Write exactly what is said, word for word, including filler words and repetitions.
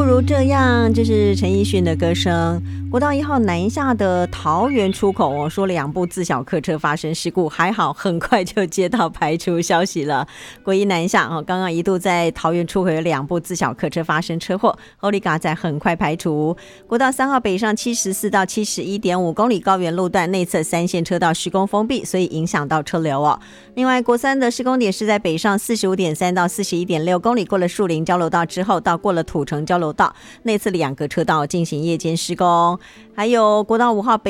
如这样，这是陈奕迅的歌声。国道一号南下的桃园出口哦，说两部自小客车发生事故，还好很快就接到排除消息了。国一南下哦，刚刚一度在桃园出口有两部自小客车发生车祸，欧里嘎在很快排除。国道三号北上七十四到七十一点五公里高原路段内侧三线车道施工封闭，所以影响到车流哦。另外，国三的施工点是在北上四十五点三到四十一点六公里，过了树林交流道之后，到过了土城交流道内侧两个车道进行夜间施工。还有国道五号北